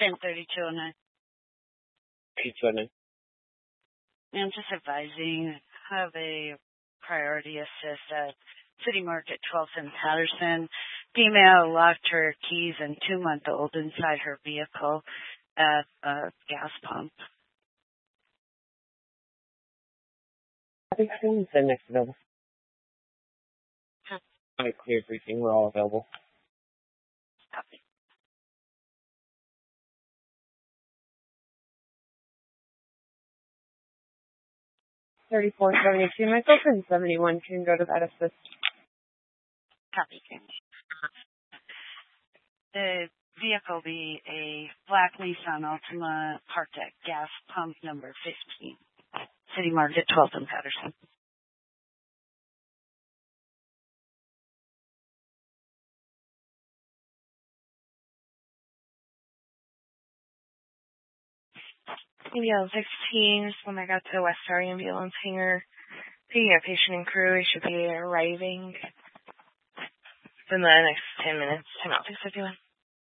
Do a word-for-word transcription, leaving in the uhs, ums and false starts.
ten thirty-two oh nine. thirty-two oh nine. I'm just advising, have a priority assist at City Market twelfth and Patterson. Female locked her keys and two-month-old inside her vehicle at a gas pump. I think I can send next available. Huh. All right, clear briefing. We're all available. Copy. thirty-four seventy-two, myself, and seventy-one can go to that assist. Copy. The vehicle will be a black Nissan Altima parked at gas pump number fifteen. City Market twelfth and Patterson. Yeah, sixteen, when I got to the West Star Ambulance hangar, picking up patient and crew, we should be arriving in the next ten minutes. Time out, six fifty-one.